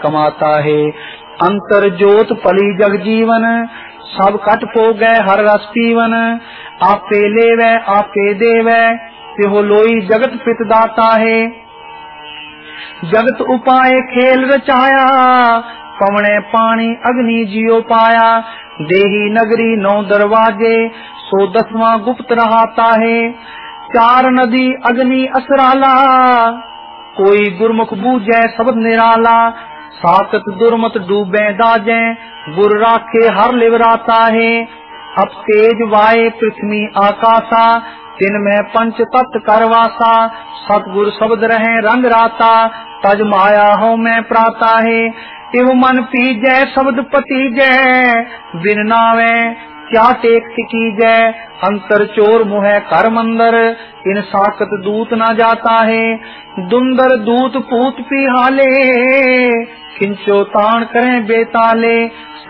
कमाता है। अंतर ज्योत पली जग जीवन, सब कट पो गए हर रस पीवन। आपे लेवे आपे देवे, तिहो लोई जगत पित दाता है। जगत उपाय खेल रचाया, पवने पानी अग्नि जियो पाया। देही नगरी 9 दरवाजे, सो 10वां गुप्त रहाता है। 4 नदी अग्नि असराला, कोई गुरमुख बूझे शब्द निराला। साकत दुर्मत डूबे दाजे, गुर राखे हर लिवराता है। अब तेज वाय पृथ्वी आकाशा, दिन में पंच तत्व करवासा। सतगुर शब्द रहे रंग राता, तज माया हो मैं प्राता है। इव मन पीजै शब्द पति जय, बिन नावे क्या टेक टिकी जय। अंतर चोर मुहे कर मंदर, इन साकत दूत न जाता है। दुंदर दूत पूत पिहाले, खिंचो तान करें बेताले।